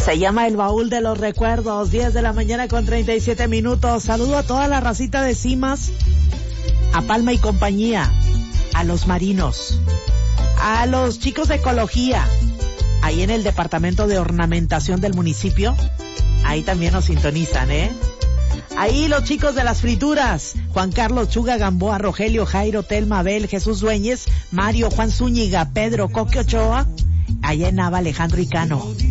Se llama El Baúl de los Recuerdos, 10 de la mañana con 37 minutos. Saludo a toda la racita de Cimas, a Palma y compañía, a los marinos, a los chicos de ecología, ahí en el departamento de ornamentación del municipio. Ahí también nos sintonizan, Ahí los chicos de las frituras, Juan Carlos Chuga Gamboa, Rogelio, Jairo, Telma, Abel, Jesús Dueñez, Mario, Juan Zúñiga, Pedro, Coque Ochoa, allá en Nava, Alejandro y Cano.